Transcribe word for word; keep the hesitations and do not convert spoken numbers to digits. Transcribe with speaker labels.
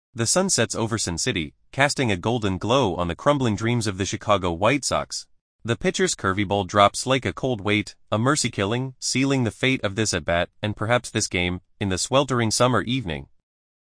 Speaker 1: The sun sets over Sin City, casting a golden glow on the crumbling dreams of the Chicago White Sox. The pitcher's curveball drops like a cold weight, a mercy killing, sealing the fate of this at-bat and perhaps this game. In the sweltering summer evening,